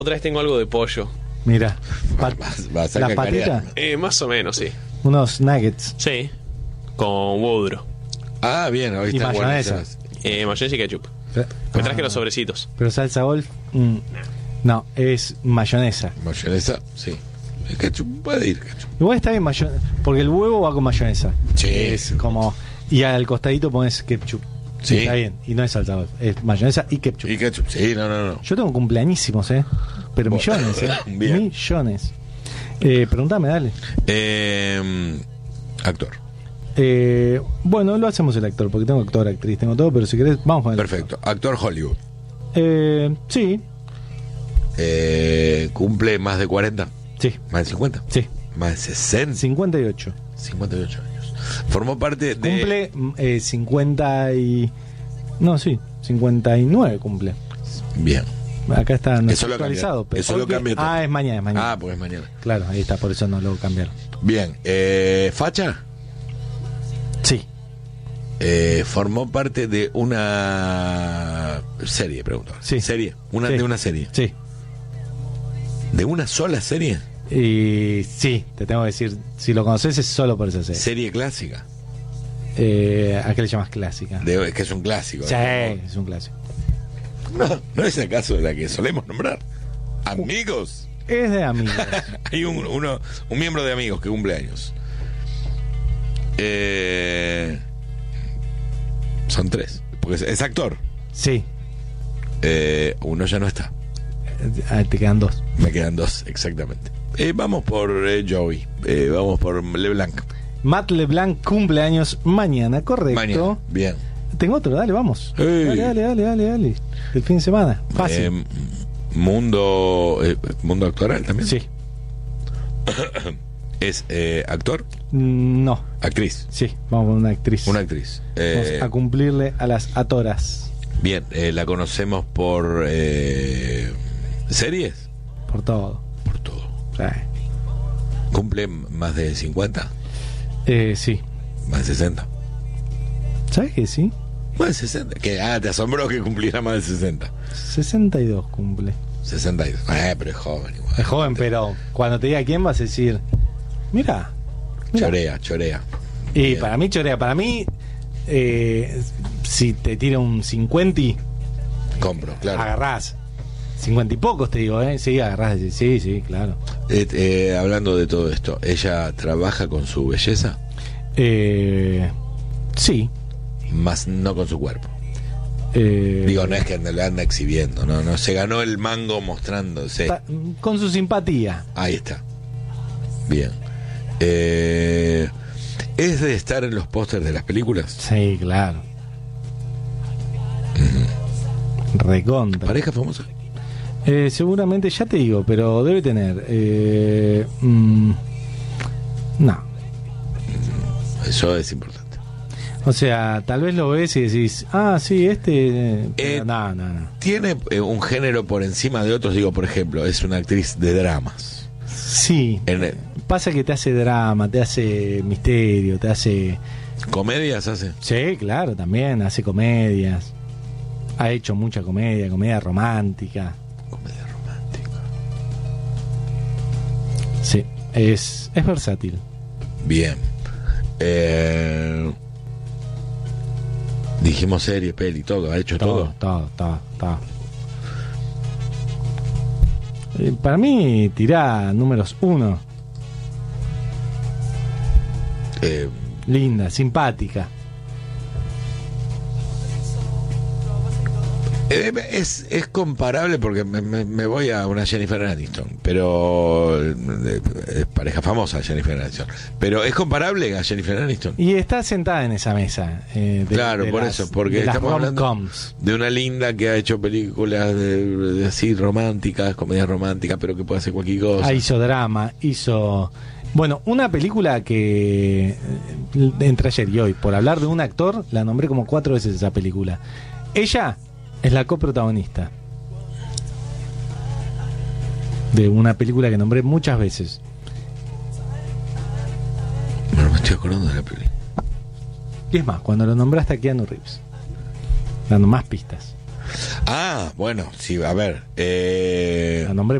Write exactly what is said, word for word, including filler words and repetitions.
Otra vez tengo algo de pollo. Mira, pat- Vas- vas a las cacarear. patitas, Eh, más o menos, sí. unos nuggets. Sí. Con huevo duro. Ah, bien, hoy Y está bueno. mayonesa. Eh, mayonesa y ketchup. Pero, Me traje ah, los sobrecitos. pero salsa golf, mm, no, es mayonesa. Mayonesa, sí. El ketchup puede ir, ketchup. Igual está bien mayonesa, porque el huevo va con mayonesa. Sí. Es como, y al costadito pones ketchup. Sí. Está bien, y no es salsa golf, es mayonesa y ketchup. Y ketchup, sí, no, no, no. Yo tengo cumpleañísimos, ¿eh? Pero Bueno, millones, ¿eh? bien. Millones. Eh, preguntame, dale. Eh, actor. Eh, bueno, lo hacemos el actor, porque tengo actor, actriz, tengo todo, pero si querés, vamos con el Perfecto. Actor Hollywood. actor. Eh, sí, Eh, ¿Cumple más de cuarenta? sí, ¿Más de cincuenta? sí. ¿Más de sesenta? cincuenta y ocho. cincuenta y ocho años. Formó parte de... Cumple mm, eh, cincuenta y... No, sí, cincuenta y nueve cumple. Bien. Acá está no Eso está lo actualizado. cambiaron. Pero Eso lo porque- cambió todo. Ah, es mañana, es mañana. Ah, pues mañana. Claro, ahí está, por eso no lo cambiaron. Bien. Eh, ¿Facha? Sí, Eh, formó parte de una serie, pregunto. Sí. Serie. Una, Sí. De una serie. sí. ¿De una sola serie? Y sí, te tengo que decir, si lo conoces es solo por esa serie. Serie clásica. Eh, ¿A qué le llamas clásica? De- es que es un clásico. Sí, ¿no? es un clásico. No, no es acaso la que solemos nombrar. Amigos. Es de amigos. Hay un, uno, un miembro de Amigos que cumple años. Eh, son tres. Porque es, es actor. Sí, Eh, uno ya no está. ah, te quedan dos. Me quedan dos, exactamente. Eh, vamos por eh, Joey. Eh, vamos por LeBlanc. Matt LeBlanc cumple años mañana, correcto. Mañana. Bien. Tengo otro, dale, vamos. Ey. Dale, dale, dale, dale, dale. El fin de semana, fácil. Eh, mundo, eh, mundo actoral también. Sí. Es eh, actor, No, actriz. sí, vamos con una actriz. Una actriz. Vamos Eh, a cumplirle a las atoras. bien, eh, la conocemos por eh, series. Por todo. Por todo. Sí. Cumple más de cincuenta, Eh, sí. más de sesenta. ¿Sabes que sí? Más de sesenta. Que, ah, te asombró que cumpliera más de sesenta. sesenta y dos cumple. sesenta y dos. Eh, pero es joven igual. Es joven, pero cuando te diga quién vas a decir, mira. mira. Chorea, chorea. Y Bien. para mí, chorea, para mí, eh, si te tira un cincuenta, Compro, claro. agarrás. cincuenta y pocos te digo, ¿eh? Sí, agarrás. Sí, sí, claro. Eh, eh, hablando de todo esto, ¿ella trabaja con su belleza? Eh, sí. Más no con su cuerpo. Eh, Digo, no es que anda- la anda exhibiendo, no, no. Se ganó el mango mostrándose. ta- con su simpatía. Ahí está. Bien. Eh, ¿Es de estar en los pósters de las películas? Sí, claro. Recontra. ¿Pareja famosa? Eh, seguramente, ya te digo, pero debe tener. Eh, mm, no. Eso es importante. O sea, tal vez lo ves y decís, ah, sí, este. eh, pero Eh, no, no, no. ¿Tiene eh, un género por encima de otros? Digo, por ejemplo, es una actriz de dramas. Sí. En el- Pasa que te hace drama, te hace misterio, te hace. ¿Comedias hace? Sí, claro, también hace comedias. Ha hecho mucha comedia, comedia romántica. Comedia romántica. Sí, es, es versátil. Bien. Eh, dijimos serie, peli, todo. ¿Ha hecho todo? Todo, todo, todo. Eh, para mí, tirá números uno. Eh, Linda, simpática. eh, es, es comparable porque me, me- me voy a una Jennifer Aniston, pero eh, es pareja famosa Jennifer Aniston, pero es comparable a Jennifer Aniston. Y está sentada en esa mesa. eh, de- Claro, de por las- eso, porque de las estamos hablando rom-coms. de una linda que ha hecho películas de, de así románticas, comedias románticas, pero que puede hacer cualquier cosa. Ah, hizo drama, hizo... Bueno, una película que eh, entre ayer y hoy, por hablar de un actor, la nombré como cuatro veces esa película. Ella es la coprotagonista de una película que nombré muchas veces. No me estoy acordando de la película. Y es más, cuando lo nombraste a Keanu Reeves, dando más pistas. Ah, bueno, sí, a ver. Eh, La nombré